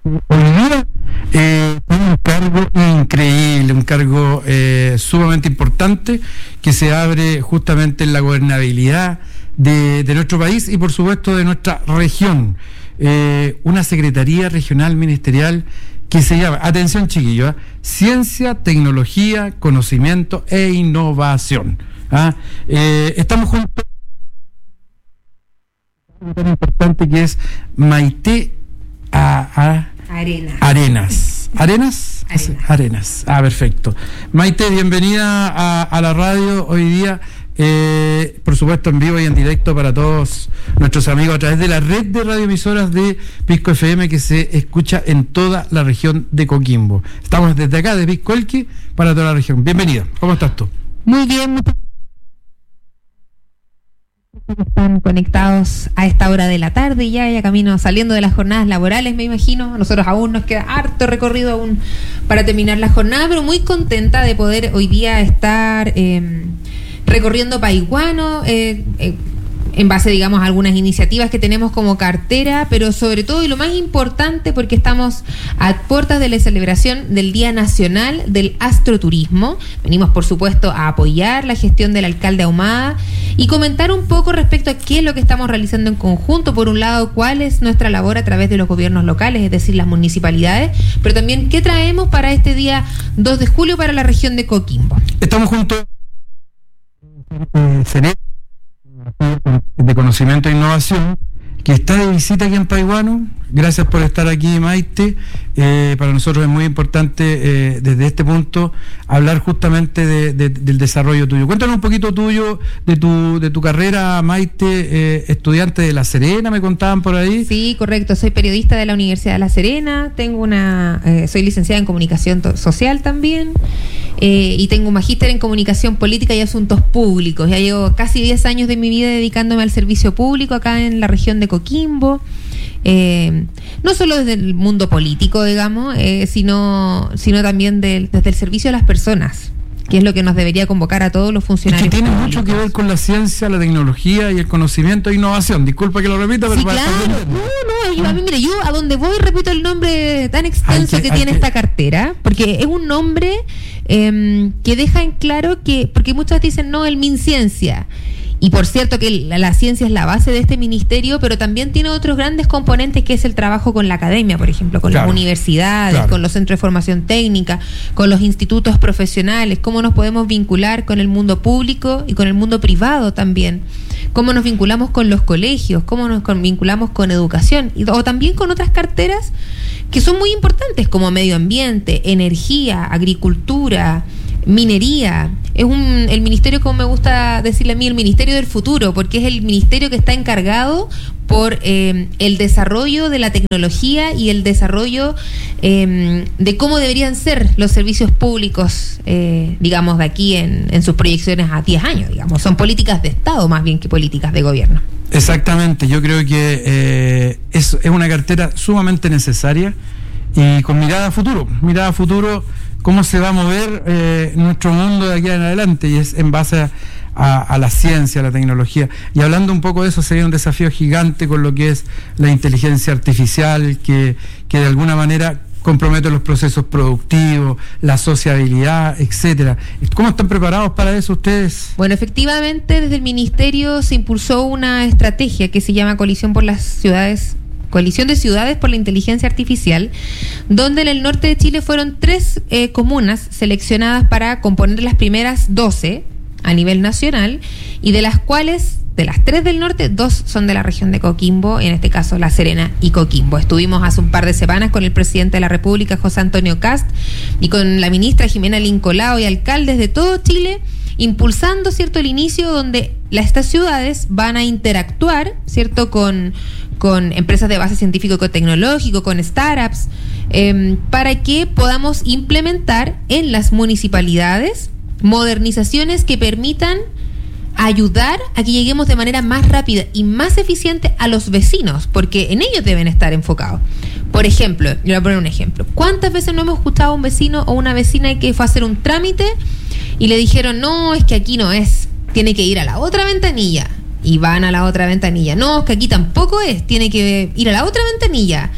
hoy día tiene un cargo increíble, un cargo sumamente importante que se abre justamente en la gobernabilidad de nuestro país y por supuesto de nuestra región. Una secretaría regional ministerial que se llama, atención chiquillos, Ciencia, Tecnología, Conocimiento e Innovación. Estamos juntos a un tema importante que es Maite Arenas. ¿Arenas? Perfecto. Maite, bienvenida a la radio hoy día. Por supuesto en vivo y en directo para todos nuestros amigos a través de la red de radioemisoras de Pisco FM que se escucha en toda la región de Coquimbo. Estamos desde acá de Pisco Elqui para toda la región. Bienvenida, ¿cómo estás tú? Muy bien, están conectados a esta hora de la tarde ya camino saliendo de las jornadas laborales, me imagino. A nosotros aún nos queda harto recorrido aún para terminar la jornada, pero muy contenta de poder hoy día estar recorriendo Paihuano, en base, digamos, a algunas iniciativas que tenemos como cartera, pero sobre todo, y lo más importante, porque estamos a puertas de la celebración del Día Nacional del Astroturismo. Venimos, por supuesto, a apoyar la gestión del alcalde Ahumada y comentar un poco respecto a qué es lo que estamos realizando en conjunto. Por un lado, cuál es nuestra labor a través de los gobiernos locales, es decir, las municipalidades, pero también qué traemos para este día 2 de julio para la región de Coquimbo. Estamos juntos de Conocimiento e Innovación, que está de visita aquí en Paihuano. Gracias por estar aquí, Maite. Para nosotros es muy importante desde este punto hablar justamente del desarrollo tuyo. Cuéntanos un poquito de tu carrera, Maite, estudiante de La Serena, me contaban por ahí. Sí, correcto. Soy periodista de la Universidad de La Serena. Soy licenciada en Comunicación Social también. Y tengo un magíster en Comunicación Política y Asuntos Públicos. Ya llevo casi 10 años de mi vida dedicándome al servicio público acá en la región de Coquimbo. No solo desde el mundo político, digamos, sino también desde el servicio a las personas, que es lo que nos debería convocar a todos los funcionarios. Es que tiene mucho que ver con la ciencia, la tecnología y el conocimiento e innovación. Disculpa que lo repita, pero sí, claro. Yo a donde voy repito el nombre tan extenso que tiene esta cartera, porque es un nombre que deja en claro porque muchos dicen, no, el MinCiencia. Y por cierto que la ciencia es la base de este ministerio, pero también tiene otros grandes componentes, que es el trabajo con la academia, por ejemplo, con las universidades, con los centros de formación técnica, con los institutos profesionales, cómo nos podemos vincular con el mundo público y con el mundo privado también, cómo nos vinculamos con los colegios, cómo nos vinculamos con educación, o también con otras carteras que son muy importantes, como medio ambiente, energía, agricultura, minería. Es el ministerio, como me gusta decirle a mí, el ministerio del futuro, porque es el ministerio que está encargado por el desarrollo de la tecnología y el desarrollo de cómo deberían ser los servicios públicos, digamos, de aquí en sus proyecciones a 10 años, digamos. Son políticas de Estado más bien que políticas de gobierno. Exactamente, yo creo que es una cartera sumamente necesaria y con mirada a futuro, cómo se va a mover nuestro mundo de aquí en adelante, y es en base a la ciencia, a la tecnología. Y hablando un poco de eso, sería un desafío gigante con lo que es la inteligencia artificial, que de alguna manera compromete los procesos productivos, la sociabilidad, etcétera. ¿Cómo están preparados para eso ustedes? Bueno, efectivamente, desde el ministerio se impulsó una estrategia que se llama Coalición de Ciudades por la Inteligencia Artificial, donde en el norte de Chile fueron 3 comunas seleccionadas para componer las primeras 12 a nivel nacional, y de las cuales, de las 3 del norte, 2 son de la región de Coquimbo, en este caso La Serena y Coquimbo. Estuvimos hace un par de semanas con el presidente de la República, José Antonio Kast, y con la ministra Jimena Lincolao y alcaldes de todo Chile, impulsando, ¿cierto?, el inicio donde estas ciudades van a interactuar, ¿cierto?, con empresas de base científico-tecnológico, con startups, para que podamos implementar en las municipalidades modernizaciones que permitan ayudar a que lleguemos de manera más rápida y más eficiente a los vecinos, porque en ellos deben estar enfocados. Por ejemplo, yo voy a poner un ejemplo. ¿Cuántas veces no hemos escuchado a un vecino o una vecina que fue a hacer un trámite y le dijeron, no, es que aquí no es, tiene que ir a la otra ventanilla? Y van a la otra ventanilla. No, es que aquí tampoco es, tiene que ir a la otra ventanilla.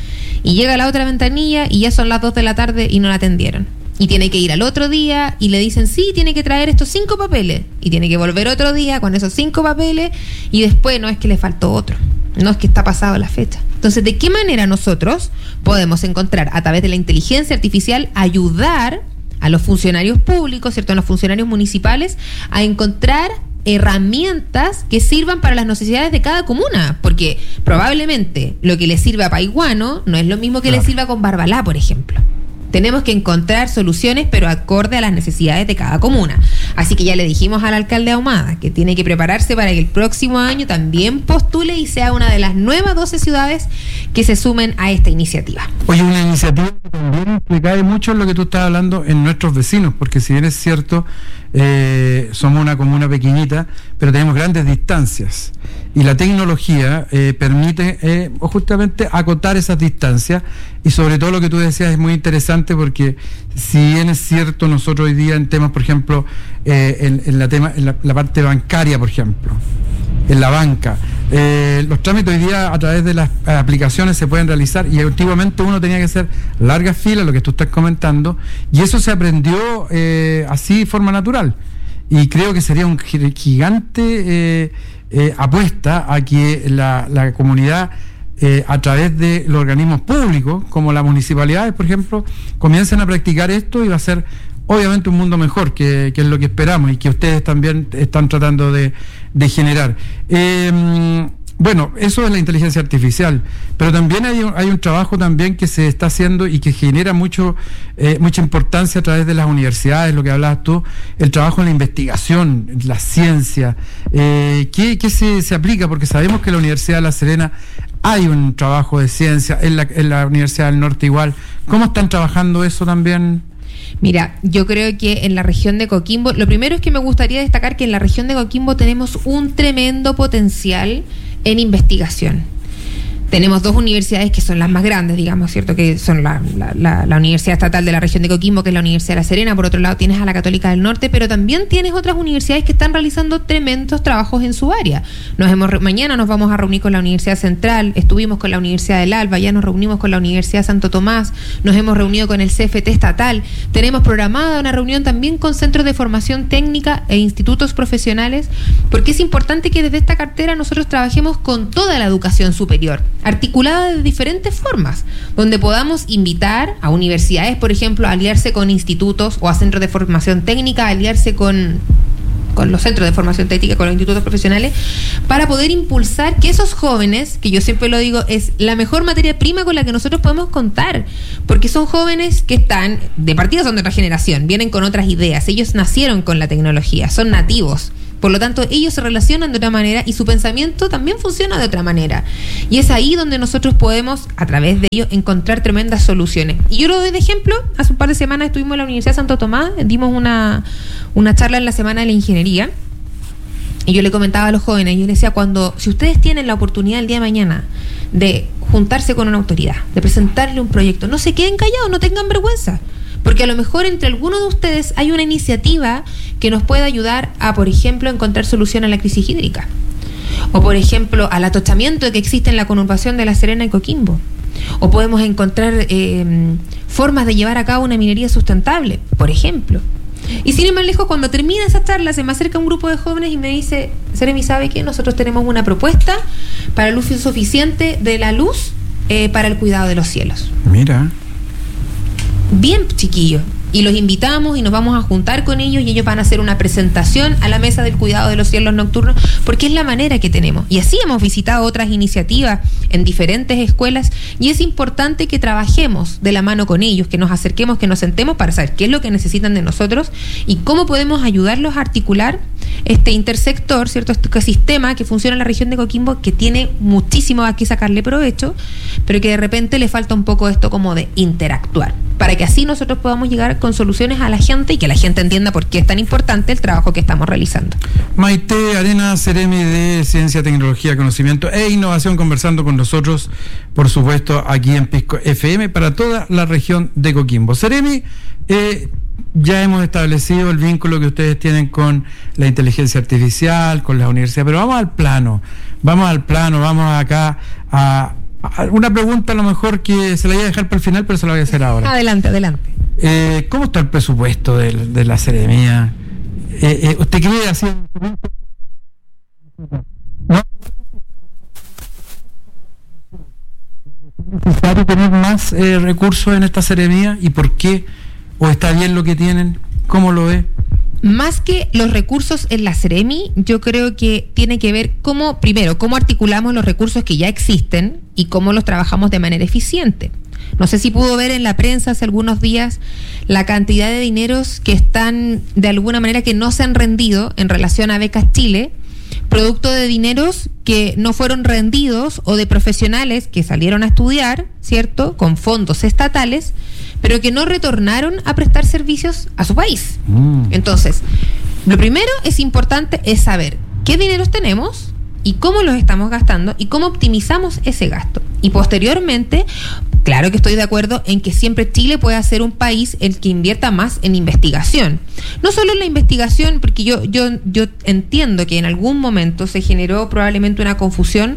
Y llega a la otra ventanilla y ya son las 2 de la tarde y no la atendieron. Y tiene que ir al otro día y le dicen, sí, tiene que traer estos 5 papeles. Y tiene que volver otro día con esos 5 papeles y después no es que le faltó otro. No es que está pasado la fecha. Entonces, ¿de qué manera nosotros podemos encontrar a través de la inteligencia artificial ayudar a los funcionarios públicos, ¿cierto? A los funcionarios municipales a encontrar herramientas que sirvan para las necesidades de cada comuna? Porque probablemente lo que le sirve a Paiguano no es lo mismo que le sirva con Barbalá, por ejemplo. Tenemos que encontrar soluciones, pero acorde a las necesidades de cada comuna. Así que ya le dijimos al alcalde Ahumada que tiene que prepararse para que el próximo año también postule y sea una de las nuevas 12 ciudades que se sumen a esta iniciativa. Oye, una iniciativa que también recae mucho en lo que tú estás hablando en nuestros vecinos, porque si bien es cierto, somos una comuna pequeñita, pero tenemos grandes distancias. Y la tecnología permite justamente acotar esas distancias, y sobre todo lo que tú decías es muy interesante, porque si bien es cierto, nosotros hoy día en temas, por ejemplo, en la parte bancaria, por ejemplo, en la banca, los trámites hoy día a través de las aplicaciones se pueden realizar, y antiguamente uno tenía que hacer largas filas, lo que tú estás comentando, y eso se aprendió así de forma natural, y creo que sería un gigante apuesta a que la comunidad, a través de los organismos públicos, como las municipalidades, por ejemplo, comiencen a practicar esto, y va a ser obviamente un mundo mejor, que es lo que esperamos y que ustedes también están tratando de generar. Bueno, eso es la inteligencia artificial, pero también hay un trabajo también que se está haciendo y que genera mucha importancia a través de las universidades, lo que hablabas tú, el trabajo en la investigación, la ciencia. ¿Qué se aplica? Porque sabemos que en la Universidad de La Serena hay un trabajo de ciencia, en la Universidad del Norte igual. ¿Cómo están trabajando eso también? Mira, yo creo que en la región de Coquimbo, lo primero es que me gustaría destacar que en la región de Coquimbo tenemos un tremendo potencial en investigación. Tenemos 2 universidades que son las más grandes, digamos, ¿cierto? Que son la Universidad Estatal de la región de Coquimbo, que es la Universidad de La Serena. Por otro lado tienes a la Católica del Norte, pero también tienes otras universidades que están realizando tremendos trabajos en su área. Mañana nos vamos a reunir con la Universidad Central, estuvimos con la Universidad del Alba, ya nos reunimos con la Universidad Santo Tomás, nos hemos reunido con el CFT estatal, tenemos programada una reunión también con centros de formación técnica e institutos profesionales, porque es importante que desde esta cartera nosotros trabajemos con toda la educación superior, articulada de diferentes formas, donde podamos invitar a universidades, por ejemplo, a aliarse con institutos, o a centros de formación técnica, a aliarse con los centros de formación técnica, con los institutos profesionales, para poder impulsar que esos jóvenes, que yo siempre lo digo, es la mejor materia prima con la que nosotros podemos contar, porque son jóvenes que están, de partida son de otra generación, vienen con otras ideas, ellos nacieron con la tecnología, son nativos. Por lo tanto, ellos se relacionan de otra manera y su pensamiento también funciona de otra manera. Y es ahí donde nosotros podemos, a través de ellos, encontrar tremendas soluciones. Y yo lo doy de ejemplo. Hace un par de semanas estuvimos en la Universidad de Santo Tomás, dimos una charla en la Semana de la Ingeniería, y yo le comentaba a los jóvenes, yo les decía, si ustedes tienen la oportunidad el día de mañana de juntarse con una autoridad, de presentarle un proyecto, no se queden callados, no tengan vergüenza. Porque a lo mejor entre algunos de ustedes hay una iniciativa que nos pueda ayudar a, por ejemplo, encontrar solución a la crisis hídrica. O, por ejemplo, al atochamiento que existe en la conurbación de La Serena y Coquimbo. O podemos encontrar formas de llevar a cabo una minería sustentable, por ejemplo. Y sin ir más lejos, cuando termina esa charla, se me acerca un grupo de jóvenes y me dice, Seremi, ¿sabe qué? Nosotros tenemos una propuesta para el uso suficiente de la luz para el cuidado de los cielos. Mira. Bien, chiquillos, y los invitamos y nos vamos a juntar con ellos, y ellos van a hacer una presentación a la mesa del cuidado de los cielos nocturnos, porque es la manera que tenemos. Y así hemos visitado otras iniciativas en diferentes escuelas, y es importante que trabajemos de la mano con ellos, que nos acerquemos, que nos sentemos para saber qué es lo que necesitan de nosotros y cómo podemos ayudarlos a articular este intersector, ¿cierto? Este ecosistema que funciona en la región de Coquimbo, que tiene muchísimo a qué sacarle provecho, pero que de repente le falta un poco esto como de interactuar, para que así nosotros podamos llegar con soluciones a la gente y que la gente entienda por qué es tan importante el trabajo que estamos realizando. Maite Arenas, Seremi de Ciencia, Tecnología, Conocimiento e Innovación, conversando con nosotros, por supuesto, aquí en Pisco FM para toda la región de Coquimbo. Seremi, ya hemos establecido el vínculo que ustedes tienen con la inteligencia artificial, con las universidades, pero vamos al plano, vamos acá a Una pregunta a lo mejor que se la voy a dejar para el final, pero se la voy a hacer ahora. Adelante. ¿Cómo está el presupuesto de la Seremía? ¿Usted cree así? ¿No? ¿Es necesario tener más recursos en esta Seremía? ¿Y por qué? ¿O está bien lo que tienen? ¿Cómo lo ve? Más que los recursos en la Seremi, yo creo que tiene que ver cómo articulamos los recursos que ya existen y cómo los trabajamos de manera eficiente. No sé si pudo ver en la prensa hace algunos días la cantidad de dineros que están, de alguna manera, que no se han rendido en relación a Becas Chile, producto de dineros que no fueron rendidos o de profesionales que salieron a estudiar, ¿cierto?, con fondos estatales, pero que no retornaron a prestar servicios a su país. Entonces, lo primero es importante es saber qué dineros tenemos y cómo los estamos gastando y cómo optimizamos ese gasto. Y posteriormente, claro que estoy de acuerdo en que siempre Chile puede ser un país el que invierta más en investigación. No solo en la investigación, porque yo entiendo que en algún momento se generó probablemente una confusión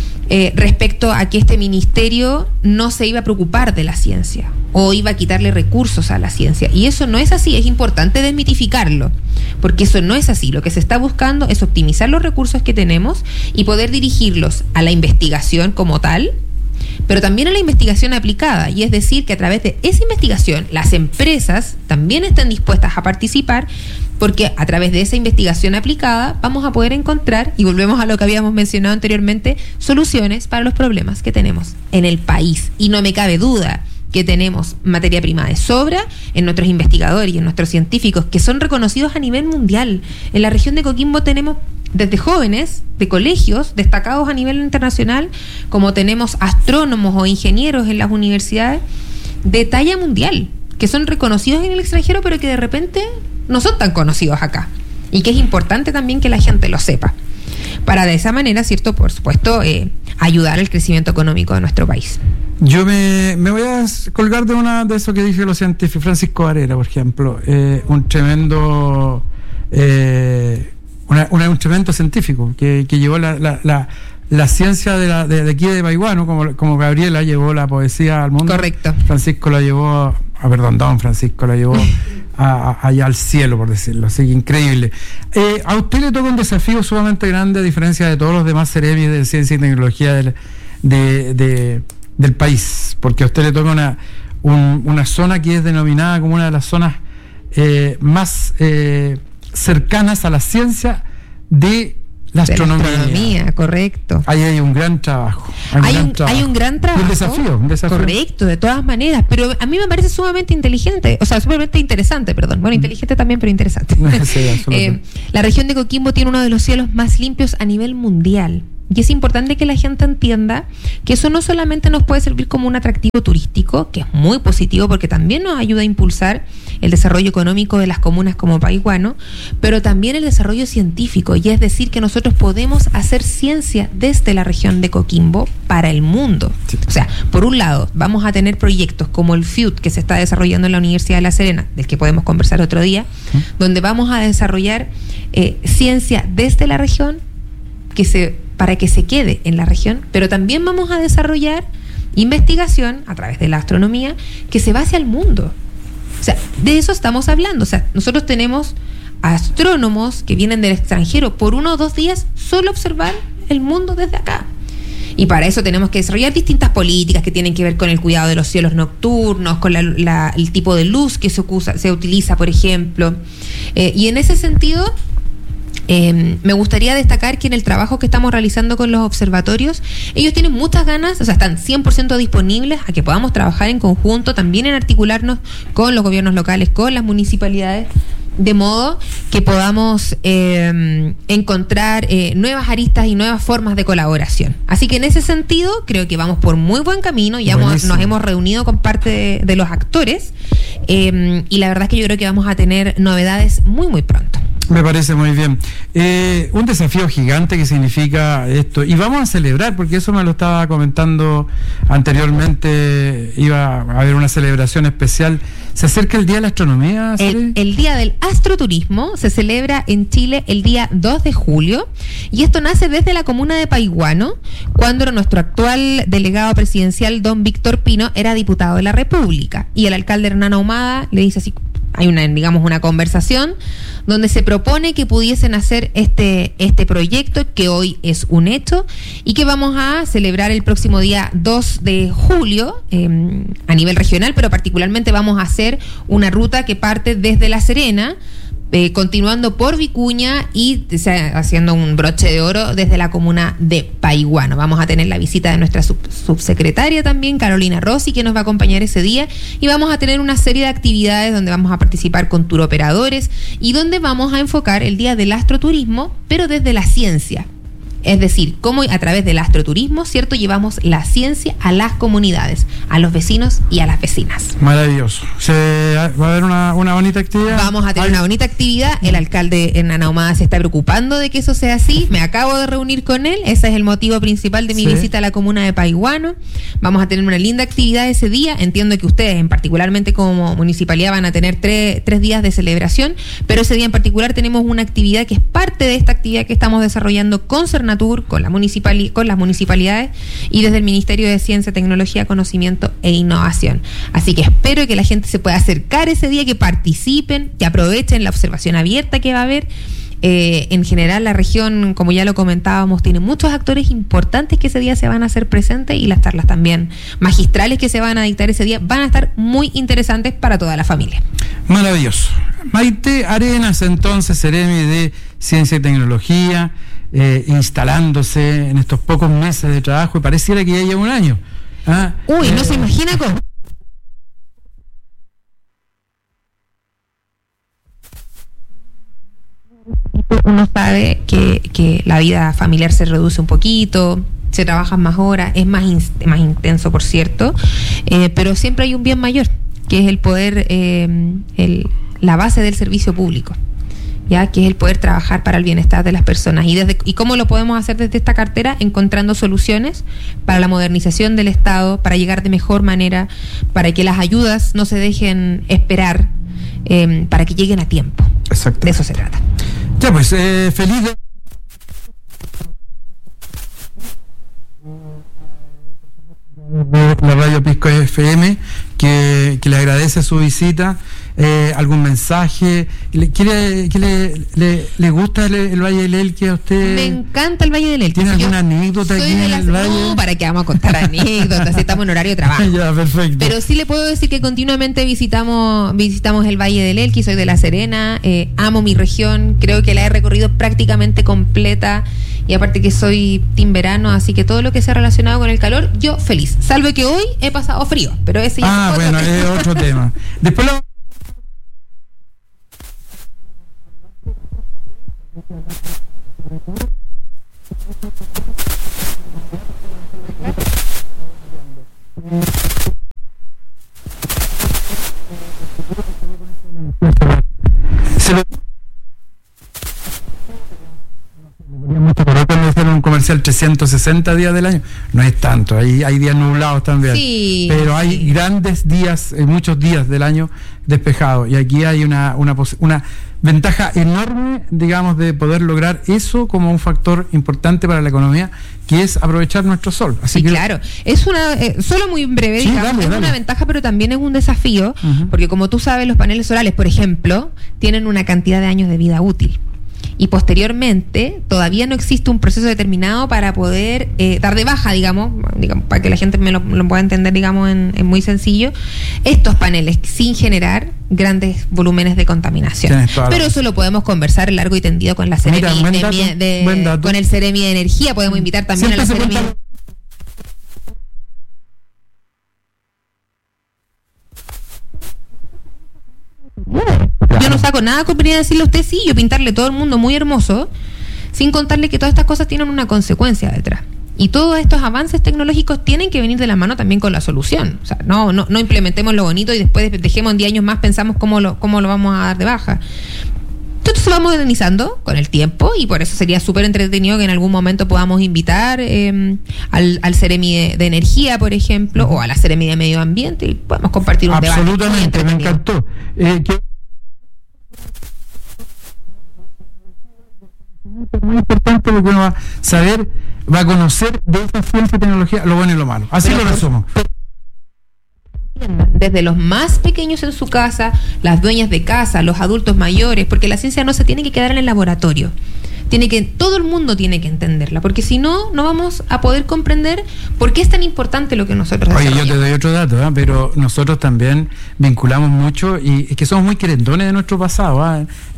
respecto a que este ministerio no se iba a preocupar de la ciencia o iba a quitarle recursos a la ciencia. Y eso no es así, es importante desmitificarlo, porque eso no es así. Lo que se está buscando es optimizar los recursos que tenemos y poder dirigirlos a la investigación como tal, pero también a la investigación aplicada, y es decir, que a través de esa investigación las empresas también estén dispuestas a participar, porque a través de esa investigación aplicada vamos a poder encontrar, y volvemos a lo que habíamos mencionado anteriormente, soluciones para los problemas que tenemos en el país. Y no me cabe duda que tenemos materia prima de sobra en nuestros investigadores y en nuestros científicos, que son reconocidos a nivel mundial. En la región de Coquimbo tenemos desde jóvenes de colegios destacados a nivel internacional, como tenemos astrónomos o ingenieros en las universidades de talla mundial, que son reconocidos en el extranjero, pero que de repente no son tan conocidos acá, y que es importante también que la gente lo sepa, para de esa manera, ¿cierto?, por supuesto, ayudar al crecimiento económico de nuestro país. Yo me voy a colgar de eso que dije los científicos. Francisco Varela, por ejemplo, un tremendo un tremendo científico que llevó la ciencia de aquí de Baiguano, como Gabriela llevó la poesía al mundo. Correcto. Francisco la llevó, don Francisco la llevó allá al cielo, por decirlo así, increíble. A usted le toca un desafío sumamente grande, a diferencia de todos los demás seremis de ciencia y tecnología del país, porque a usted le toca una zona que es denominada como una de las zonas más cercanas a la ciencia de la astronomía. Correcto. Ahí hay un gran trabajo. Hay un gran trabajo. Un desafío. Correcto, de todas maneras. Pero a mí me parece sumamente inteligente, sumamente interesante, perdón. Bueno, inteligente también, pero interesante. Sí, la región de Coquimbo tiene uno de los cielos más limpios a nivel mundial. Y es importante que la gente entienda que eso no solamente nos puede servir como un atractivo turístico, que es muy positivo porque también nos ayuda a impulsar el desarrollo económico de las comunas como Baiguano, pero también el desarrollo científico, y es decir, que nosotros podemos hacer ciencia desde la región de Coquimbo para el mundo. Sí. O sea, por un lado, vamos a tener proyectos como el FIUT, que se está desarrollando en la Universidad de La Serena, del que podemos conversar otro día, donde vamos a desarrollar ciencia desde la región, para que se quede en la región, pero también vamos a desarrollar investigación a través de la astronomía que se va hacia el mundo. O sea, de eso estamos hablando. O sea, nosotros tenemos astrónomos que vienen del extranjero por 1 o 2 días solo a observar el mundo desde acá. Y para eso tenemos que desarrollar distintas políticas que tienen que ver con el cuidado de los cielos nocturnos, con el tipo de luz que se utiliza, por ejemplo. Y en ese sentido, me gustaría destacar que en el trabajo que estamos realizando con los observatorios, ellos tienen muchas ganas, o sea, están 100% disponibles a que podamos trabajar en conjunto, también en articularnos con los gobiernos locales, con las municipalidades, de modo que podamos encontrar nuevas aristas y nuevas formas de colaboración. Así que en ese sentido creo que vamos por muy buen camino. Ya nos hemos reunido con parte de los actores, y la verdad es que yo creo que vamos a tener novedades muy muy pronto. Me parece muy bien. Un desafío gigante que significa esto. Y vamos a celebrar, porque eso me lo estaba comentando anteriormente, iba a haber una celebración especial. ¿Se acerca el Día de la Astronomía? El Día del Astroturismo se celebra en Chile el día 2 de julio y esto nace desde la comuna de Paiguano, cuando nuestro actual delegado presidencial, don Víctor Pino, era diputado de la República. Y el alcalde Hernán Ahumada le dice así, hay una conversación donde se propone que pudiesen hacer este proyecto que hoy es un hecho y que vamos a celebrar el próximo día 2 de julio a nivel regional, pero particularmente vamos a hacer una ruta que parte desde La Serena, continuando por Vicuña y haciendo un broche de oro desde la comuna de Paiguano. Vamos a tener la visita de nuestra subsecretaria también, Carolina Rossi, que nos va a acompañar ese día, y vamos a tener una serie de actividades donde vamos a participar con tour operadores y donde vamos a enfocar el Día del Astroturismo, pero desde la ciencia. Es decir, cómo a través del astroturismo, ¿cierto?, llevamos la ciencia a las comunidades, a los vecinos y a las vecinas. Maravilloso. ¿Va a haber una bonita actividad? Vamos a tener una bonita actividad. El alcalde Hernán Ahumada se está preocupando de que eso sea así. Me acabo de reunir con él. Ese es el motivo principal de mi visita a la comuna de Paiguano. Vamos a tener una linda actividad ese día. Entiendo que ustedes, en particularmente como municipalidad, van a tener tres días de celebración, pero ese día en particular tenemos una actividad que es parte de esta actividad que estamos desarrollando con Cernatur, con las municipalidades y desde el Ministerio de Ciencia, Tecnología, Conocimiento e Innovación. Así que espero que la gente se pueda acercar ese día, que participen, que aprovechen la observación abierta que va a haber. En general, la región, como ya lo comentábamos, tiene muchos actores importantes que ese día se van a hacer presentes, y las charlas también magistrales que se van a dictar ese día van a estar muy interesantes para toda la familia. Maravilloso. Maite Arenas, entonces, Seremi de Ciencia y Tecnología, instalándose en estos pocos meses de trabajo, y pareciera que ya lleva un año. No se imagina cómo. Uno sabe que la vida familiar se reduce un poquito, se trabajan más horas, es más intenso, por cierto, pero siempre hay un bien mayor, que es el poder, la base del servicio público, ya que es el poder trabajar para el bienestar de las personas. ¿Y cómo lo podemos hacer desde esta cartera? Encontrando soluciones para la modernización del Estado, para llegar de mejor manera, para que las ayudas no se dejen esperar, para que lleguen a tiempo. Exacto. De eso se trata. Ya pues, feliz de... la Radio Pisco FM, que le agradece su visita. ¿Algún mensaje? ¿Le gusta el Valle del Elqui a usted? Me encanta el Valle del Elqui. ¿Tiene alguna anécdota aquí en el Valle? No, ¿para qué vamos a contar anécdotas? Estamos en horario de trabajo. Ya, perfecto. Pero sí le puedo decir que continuamente visitamos el Valle del Elqui. Soy de La Serena, amo mi región, creo que la he recorrido prácticamente completa, y aparte que soy team verano, así que todo lo que sea relacionado con el calor, yo feliz. Salvo que hoy he pasado frío, pero ese ya es otro tema. Después un comercial 360 días del año, no es tanto, hay días nublados también, sí, pero hay grandes días, muchos días del año despejados, y aquí hay una ventaja enorme, digamos, de poder lograr eso como un factor importante para la economía, que es aprovechar nuestro sol. Así sí, que claro, es solo muy breve, sí, digamos, dale. Una ventaja, pero también es un desafío, porque como tú sabes, los paneles solares, por ejemplo, tienen una cantidad de años de vida útil. Y posteriormente todavía no existe un proceso determinado para poder dar de baja, digamos, para que la gente me lo pueda entender, digamos, en muy sencillo, estos paneles sin generar grandes volúmenes de contaminación. Pero eso lo podemos conversar largo y tendido con la Seremi, con el Seremi de Energía. Podemos invitar también siempre a la Seremi. Yo no saco nada con venir a decirle a usted sí, yo pintarle todo el mundo muy hermoso, sin contarle que todas estas cosas tienen una consecuencia detrás. Y todos estos avances tecnológicos tienen que venir de la mano también con la solución. O sea, no implementemos lo bonito y después dejemos en 10 años más, pensamos cómo lo vamos a dar de baja. Todo esto se va modernizando con el tiempo y por eso sería súper entretenido que en algún momento podamos invitar al Seremi de Energía, por ejemplo, o a la Seremi de Medio Ambiente y podemos compartir un debate. Absolutamente, me encantó. Muy importante porque uno va a saber, va a conocer de esta ciencia y tecnología lo bueno y lo malo. Así lo resumo. Desde los más pequeños en su casa, las dueñas de casa, los adultos mayores, porque la ciencia no se tiene que quedar en el laboratorio. Todo el mundo tiene que entenderla, porque si no, no vamos a poder comprender por qué es tan importante lo que nosotros hacemos. Oye, yo te doy otro dato, pero nosotros también vinculamos mucho y es que somos muy querendones de nuestro pasado.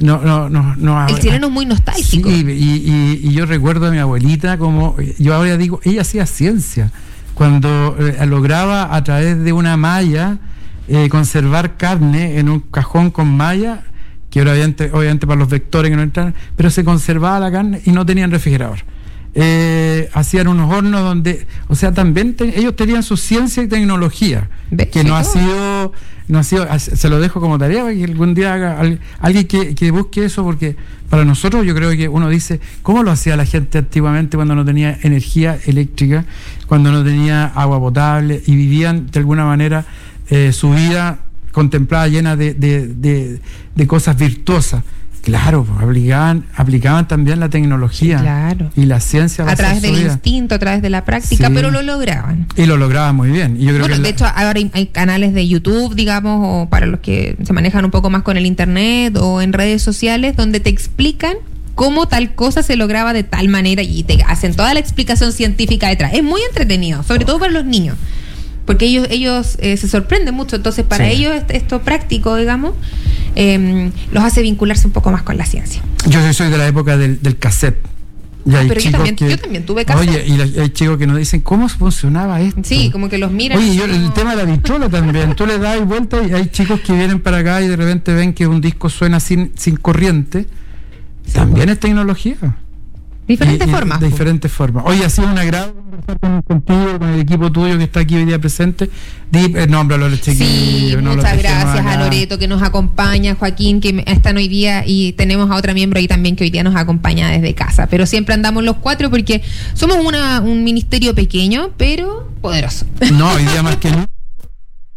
El chileno es muy nostálgico. Sí, y yo recuerdo a mi abuelita, como yo ahora digo, ella hacía ciencia, cuando lograba a través de una malla conservar carne en un cajón con malla, que obviamente para los vectores que no entran, pero se conservaba la carne y no tenían refrigerador. Hacían unos hornos donde, o sea, también ellos tenían su ciencia y tecnología, que no ha sido, se lo dejo como tarea para que algún día haga alguien que busque eso, porque para nosotros yo creo que uno dice, ¿cómo lo hacía la gente antiguamente cuando no tenía energía eléctrica, cuando no tenía agua potable y vivían de alguna manera su vida contemplada llena de cosas virtuosas? Claro, aplicaban también la tecnología, claro, y la ciencia a través del instinto, a través de la práctica, sí, pero lo lograban. Y lo lograban muy bien. Y yo creo de hecho, ahora hay canales de YouTube, digamos, o para los que se manejan un poco más con el internet o en redes sociales, donde te explican cómo tal cosa se lograba de tal manera y te hacen toda la explicación científica detrás. Es muy entretenido, sobre todo para los niños, porque ellos se sorprenden mucho. Entonces para ellos esto práctico, digamos, los hace vincularse un poco más con la ciencia. Yo soy de la época del cassette. Pero yo también tuve cassette. Oye, y hay chicos que nos dicen, ¿cómo funcionaba esto? Sí, como que los miran. Oye, el tema de la vitrola también, tú le das vuelta y hay chicos que vienen para acá y de repente ven que un disco suena sin corriente. Sí, también es tecnología. Diferentes formas. De diferentes formas. Oye, ha sido un agrado conversar contigo, con el equipo tuyo que está aquí hoy día presente. Nómbralo a los chiquillos. Sí, muchas gracias a Loreto que nos acompaña, Joaquín que están hoy día, y tenemos a otra miembro ahí también que hoy día nos acompaña desde casa. Pero siempre andamos los cuatro porque somos un ministerio pequeño, pero poderoso. No, hoy día más que nunca.